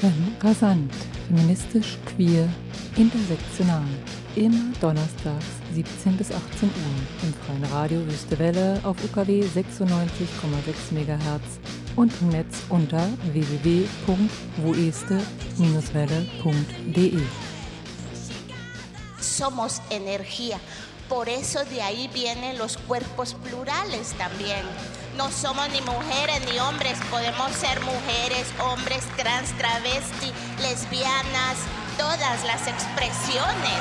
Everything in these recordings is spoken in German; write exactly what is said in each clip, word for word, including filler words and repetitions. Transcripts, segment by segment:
Femme rasant, feministisch, queer, intersektional. Immer donnerstags siebzehn bis achtzehn Uhr im freien Radio Wüste Welle auf U K W sechsundneunzig Komma sechs Megahertz und im Netz unter w w w punkt woeste Bindestrich welle punkt de. Somos energía. Por eso de ahí vienen los cuerpos plurales también. No somos ni mujeres ni hombres, podemos ser mujeres, hombres, trans, travesti, lesbianas, todas las expresiones.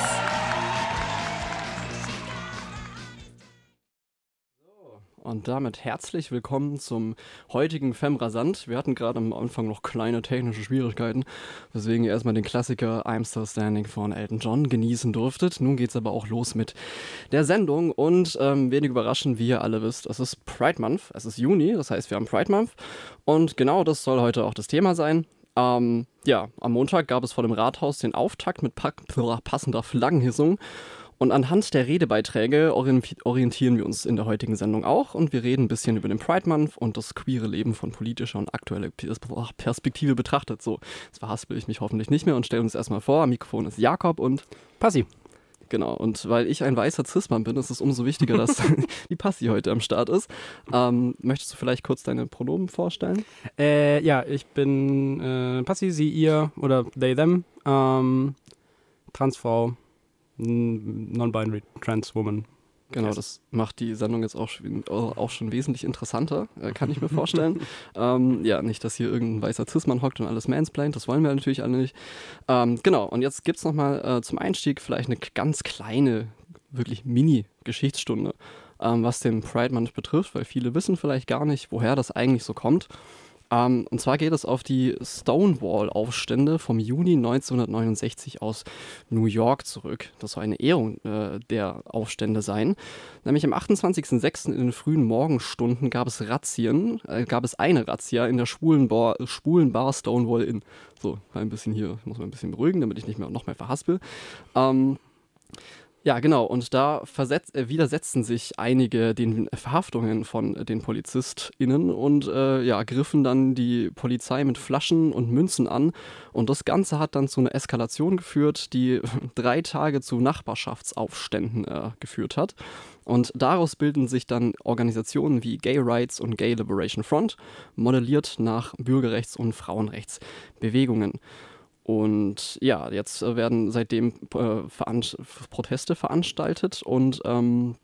Und damit herzlich willkommen zum heutigen Femme rasant. Wir hatten gerade am Anfang noch kleine technische Schwierigkeiten, weswegen ihr erstmal den Klassiker I'm Still Standing von Elton John genießen durftet. Nun geht's aber auch los mit der Sendung und ähm, wenig überraschend, wie ihr alle wisst, es ist Pride Month, es ist Juni, das heißt wir haben Pride Month und genau das soll heute auch das Thema sein. Ähm, ja, am Montag gab es vor dem Rathaus den Auftakt mit pack- passender Flaggenhissung. Und anhand der Redebeiträge orientieren wir uns in der heutigen Sendung auch und wir reden ein bisschen über den Pride Month und das queere Leben von politischer und aktueller Perspektive betrachtet. So, jetzt verhaspel ich mich hoffentlich nicht mehr und stelle uns erstmal vor, am Mikrofon ist Jakob und Passi. Genau, und weil ich ein weißer Cis-Mann bin, ist es umso wichtiger, dass die Passi heute am Start ist. Ähm, möchtest du vielleicht kurz deine Pronomen vorstellen? Äh, ja, ich bin äh, Passi, sie, ihr oder they, them, ähm, Transfrau. Non-binary, trans woman. Genau, yes. Das macht die Sendung jetzt auch, auch schon wesentlich interessanter, äh, kann ich mir vorstellen. ähm, ja, nicht, dass hier irgendein weißer Cis-Mann hockt und alles mansplaint, das wollen wir natürlich alle nicht. Ähm, genau, und jetzt gibt es nochmal äh, zum Einstieg vielleicht eine ganz kleine, wirklich Mini-Geschichtsstunde, ähm, was den Pride Month betrifft, weil viele wissen vielleicht gar nicht, woher das eigentlich so kommt. Um, und zwar geht es auf die Stonewall-Aufstände vom Juni neunzehnhundertneunundsechzig aus New York zurück. Das soll eine Ehrung äh, der Aufstände sein. Nämlich am achtundzwanzigsten sechsten in den frühen Morgenstunden gab es Razzien, äh, gab es eine Razzia in der schwulen Bar, schwulen Bar Stonewall Inn. So, ein bisschen hier, ich muss mal ein bisschen beruhigen, damit ich nicht mehr noch mehr verhaspel. Ähm, Ja, genau. Und da versetz, äh, widersetzten sich einige den Verhaftungen von äh, den PolizistInnen und äh, ja, griffen dann die Polizei mit Flaschen und Münzen an. Und das Ganze hat dann zu einer Eskalation geführt, die drei Tage zu Nachbarschaftsaufständen äh, geführt hat. Und daraus bilden sich dann Organisationen wie Gay Rights und Gay Liberation Front, modelliert nach Bürgerrechts- und Frauenrechtsbewegungen. Und ja, jetzt werden seitdem äh, veran- Proteste veranstaltet und ähm,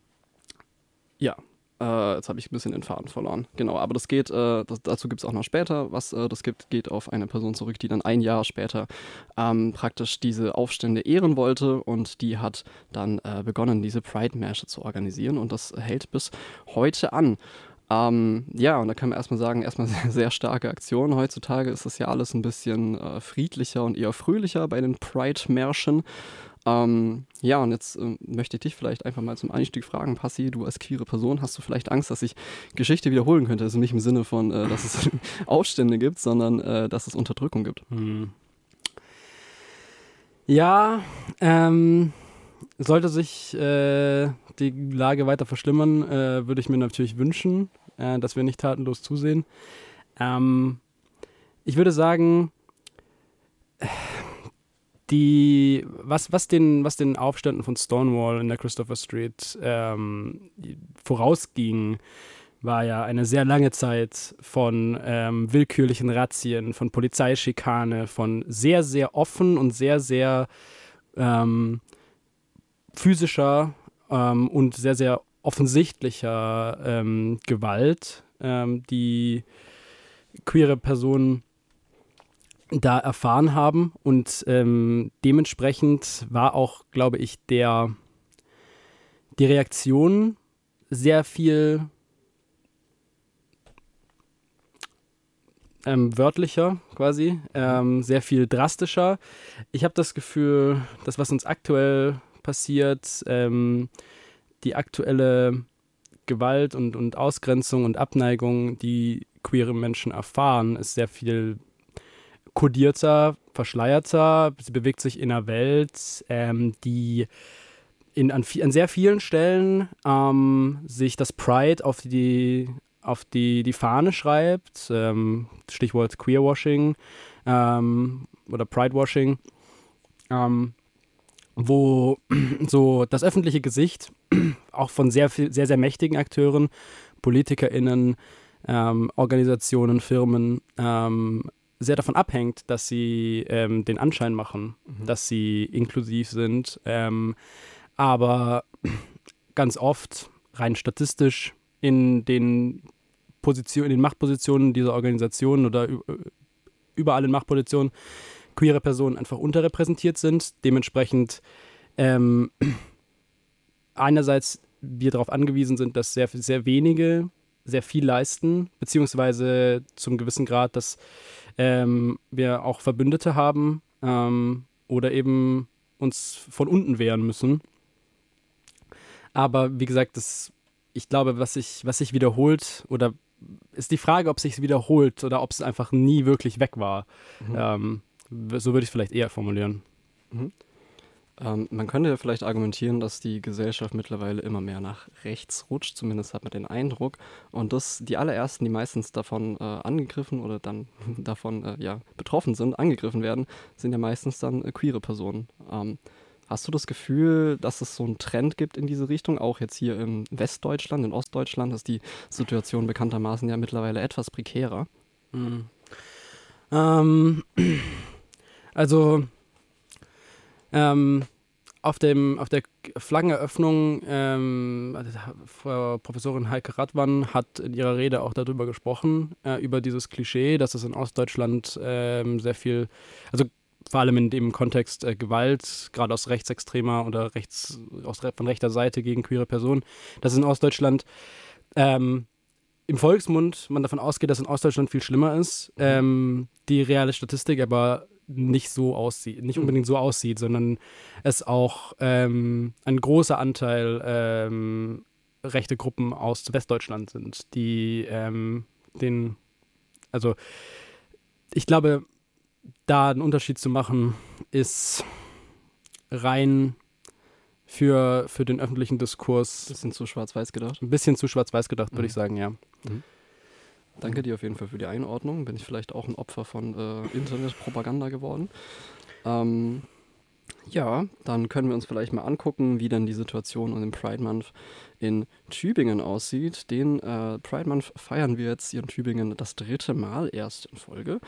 ja, äh, jetzt habe ich ein bisschen den Faden verloren. Genau, aber das geht, äh, das, dazu gibt es auch noch später, was äh, das gibt, geht auf eine Person zurück, die dann ein Jahr später ähm, praktisch diese Aufstände ehren wollte und die hat dann äh, begonnen, diese Pride-Märsche zu organisieren und das hält bis heute an. Ähm, ja, und da kann man erstmal sagen, erstmal sehr, sehr starke Aktion. Heutzutage ist das ja alles ein bisschen äh, friedlicher und eher fröhlicher bei den Pride-Märschen. Ähm, ja, und jetzt äh, möchte ich dich vielleicht einfach mal zum Einstieg fragen, Passi, du als queere Person, hast du vielleicht Angst, dass ich Geschichte wiederholen könnte? Also nicht im Sinne von, äh, dass es Aufstände gibt, sondern äh, dass es Unterdrückung gibt. Hm. Ja, ähm, sollte sich äh, die Lage weiter verschlimmern, äh, würde ich mir natürlich wünschen, äh, dass wir nicht tatenlos zusehen. Ähm, ich würde sagen, die, was, was, den, was den Aufständen von Stonewall in der Christopher Street ähm, vorausging, war ja eine sehr lange Zeit von ähm, willkürlichen Razzien, von Polizeischikane, von sehr, sehr offen und sehr, sehr ähm, physischer ähm, und sehr, sehr offensichtlicher ähm, Gewalt, ähm, die queere Personen da erfahren haben. Und ähm, dementsprechend war auch, glaube ich, der die Reaktion sehr viel ähm, wörtlicher quasi, ähm, sehr viel drastischer. Ich habe das Gefühl, das, was uns aktuell passiert, ähm, die aktuelle Gewalt und, und Ausgrenzung und Abneigung, die queere Menschen erfahren, ist sehr viel kodierter, verschleierter. Sie bewegt sich in einer Welt, ähm, die in, an, an sehr vielen Stellen ähm, sich das Pride auf die auf die, die Fahne schreibt, ähm, Stichwort Queerwashing ähm, oder Pridewashing, ähm, wo so das öffentliche Gesicht auch von sehr, viel, sehr, sehr mächtigen Akteuren, PolitikerInnen, ähm, Organisationen, Firmen, ähm, sehr davon abhängt, dass sie ähm, den Anschein machen, mhm. dass sie inklusiv sind, ähm, aber ganz oft rein statistisch in den Positionen, in den Machtpositionen dieser Organisationen oder überall in Machtpositionen queere Personen einfach unterrepräsentiert sind. Dementsprechend ähm, einerseits wir darauf angewiesen sind, dass sehr, sehr wenige sehr viel leisten, beziehungsweise zum gewissen Grad, dass ähm, wir auch Verbündete haben ähm, oder eben uns von unten wehren müssen. Aber wie gesagt, das, ich glaube, was sich was sich wiederholt, oder ist die Frage, ob es sich wiederholt oder ob es einfach nie wirklich weg war. Mhm. Ähm, so würde ich es vielleicht eher formulieren. Mhm. Ähm, man könnte ja vielleicht argumentieren, dass die Gesellschaft mittlerweile immer mehr nach rechts rutscht, zumindest hat man den Eindruck. Und dass die allerersten, die meistens davon äh, angegriffen oder dann davon äh, ja, betroffen sind, angegriffen werden, sind ja meistens dann äh, queere Personen. Ähm, hast du das Gefühl, dass es so einen Trend gibt in diese Richtung? Auch jetzt hier in Westdeutschland, in Ostdeutschland ist die Situation bekanntermaßen ja mittlerweile etwas prekärer. Mhm. Ähm, also Ähm, auf, dem, auf der Flaggeneröffnung, ähm, Frau Professorin Heike Radwan hat in ihrer Rede auch darüber gesprochen, äh, über dieses Klischee, dass es in Ostdeutschland ähm, sehr viel, also vor allem in dem Kontext äh, Gewalt, gerade aus rechtsextremer oder rechts, aus, von rechter Seite gegen queere Personen, dass es in Ostdeutschland ähm, im Volksmund man davon ausgeht, dass in Ostdeutschland viel schlimmer ist, ähm, die reale Statistik aber nicht so aussieht, nicht unbedingt so aussieht, sondern es auch ähm, ein großer Anteil ähm, rechte Gruppen aus Westdeutschland sind, die ähm, den, also ich glaube, da einen Unterschied zu machen, ist rein für, für den öffentlichen Diskurs. Ein bisschen zu schwarz-weiß gedacht? Ein bisschen zu schwarz-weiß gedacht, würde mhm. ich sagen, ja. Mhm. Danke dir auf jeden Fall für die Einordnung. Bin ich vielleicht auch ein Opfer von äh, Internetpropaganda geworden. Ähm, ja, dann können wir uns vielleicht mal angucken, wie denn die Situation um den Pride Month in Tübingen aussieht. Den äh, Pride Month feiern wir jetzt hier in Tübingen das dritte Mal erst in Folge.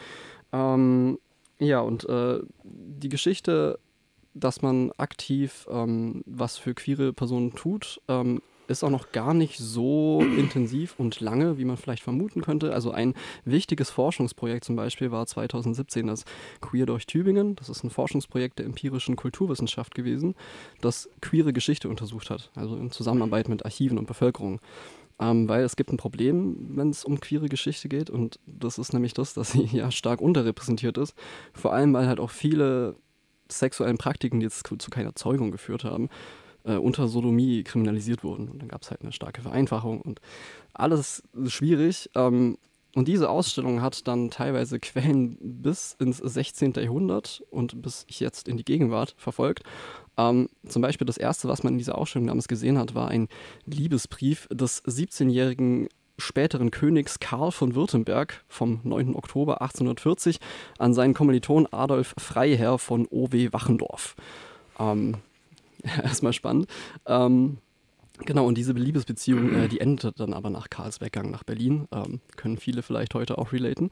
Ähm, ja, und äh, die Geschichte, dass man aktiv ähm, was für queere Personen tut, ähm, ist auch noch gar nicht so intensiv und lange, wie man vielleicht vermuten könnte. Also ein wichtiges Forschungsprojekt zum Beispiel war zwanzig siebzehn das Queer durch Tübingen. Das ist ein Forschungsprojekt der empirischen Kulturwissenschaft gewesen, das queere Geschichte untersucht hat, also in Zusammenarbeit mit Archiven und Bevölkerung. Ähm, weil es gibt ein Problem, wenn es um queere Geschichte geht, und das ist nämlich das, dass sie ja stark unterrepräsentiert ist. Vor allem, weil halt auch viele sexuellen Praktiken, die jetzt zu keiner Zeugung geführt haben, Äh, unter Sodomie kriminalisiert wurden. Und dann gab es halt eine starke Vereinfachung und alles schwierig. Ähm, und diese Ausstellung hat dann teilweise Quellen bis ins sechzehnten Jahrhundert und bis jetzt in die Gegenwart verfolgt. Ähm, zum Beispiel das erste, was man in dieser Ausstellung damals gesehen hat, war ein Liebesbrief des siebzehnjährigen späteren Königs Karl von Württemberg vom neunten Oktober achtzehnhundertvierzig an seinen Kommiliton Adolf Freiherr von O W Wachendorf. Ähm, Erstmal spannend. Ähm, genau, und diese Liebesbeziehung, äh, die endete dann aber nach Karls Weggang nach Berlin. Ähm, können viele vielleicht heute auch relaten.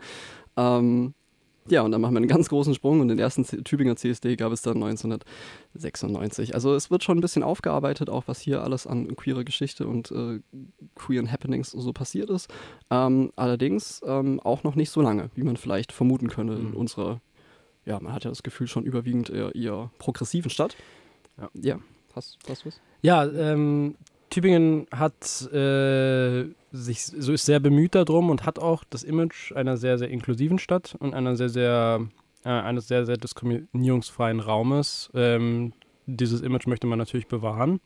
Ähm, ja, und dann machen wir einen ganz großen Sprung, und den ersten C- Tübinger C S D gab es dann neunzehnhundertsechsundneunzig. Also es wird schon ein bisschen aufgearbeitet, auch was hier alles an queerer Geschichte und äh, queeren Happenings so passiert ist. Ähm, allerdings ähm, auch noch nicht so lange, wie man vielleicht vermuten könnte in unserer, ja, man hat ja das Gefühl, schon überwiegend eher, eher progressiven Stadt. Ja, ja. Hast, hast du was? Ja, ähm, Tübingen hat äh, sich so ist sehr bemüht darum und hat auch das Image einer sehr, sehr inklusiven Stadt und einer sehr, sehr, äh, eines sehr, sehr diskriminierungsfreien Raumes. Ähm, dieses Image möchte man natürlich bewahren.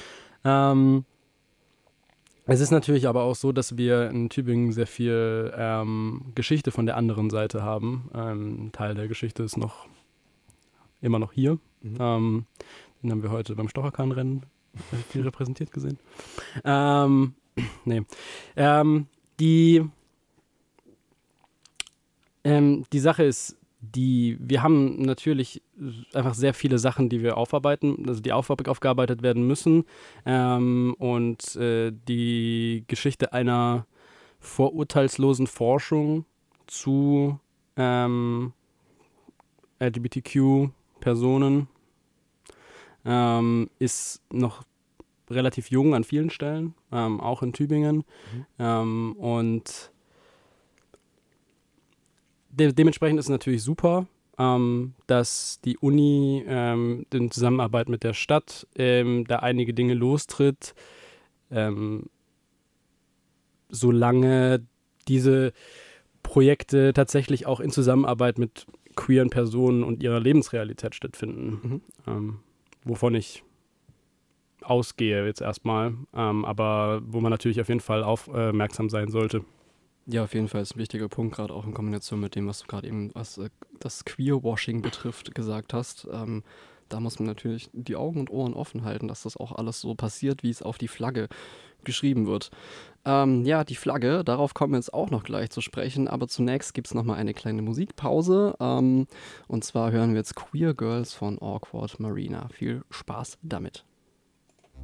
Ähm, es ist natürlich aber auch so, dass wir in Tübingen sehr viel ähm, Geschichte von der anderen Seite haben. Ähm, ein Teil der Geschichte ist noch immer noch hier. Mhm. Ähm, Den haben wir heute beim Stocherkran-Rennen viel repräsentiert gesehen. Ähm, nee. Ähm, die, ähm, die Sache ist, die, wir haben natürlich einfach sehr viele Sachen, die wir aufarbeiten, also die auf, aufgearbeitet werden müssen. Ähm, und äh, die Geschichte einer vorurteilslosen Forschung zu ähm, L G B T Q-Personen ähm, ist noch relativ jung an vielen Stellen, ähm, auch in Tübingen. Mhm. Ähm, und de- dementsprechend ist es natürlich super, ähm, dass die Uni ähm, in Zusammenarbeit mit der Stadt ähm, da einige Dinge lostritt, ähm, solange diese Projekte tatsächlich auch in Zusammenarbeit mit queeren Personen und ihrer Lebensrealität stattfinden. Mhm. Ähm, wovon ich ausgehe jetzt erstmal, ähm, aber wo man natürlich auf jeden Fall aufmerksam sein sollte. Ja, auf jeden Fall ist ein wichtiger Punkt, gerade auch in Kombination mit dem, was du gerade eben, was äh, das Queerwashing betrifft, gesagt hast. Ähm, da muss man natürlich die Augen und Ohren offen halten, dass das auch alles so passiert, wie es auf die Flagge geschrieben wird. Ähm, ja, die Flagge, darauf kommen wir jetzt auch noch gleich zu sprechen, aber zunächst gibt es nochmal eine kleine Musikpause. Ähm, und zwar hören wir jetzt Queer Girls von Awkward Marina. Viel Spaß damit.